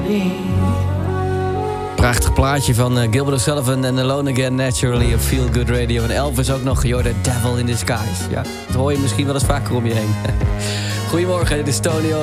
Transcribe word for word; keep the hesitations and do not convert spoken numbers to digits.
Prachtig plaatje van uh, Gilbert O'Sullivan en Alone Again Naturally op Feel Good Radio. En Elvis ook nog, joh, The Devil in Disguise. Ja, dat hoor je misschien wel eens vaker om je heen. Goedemorgen, dit is Tony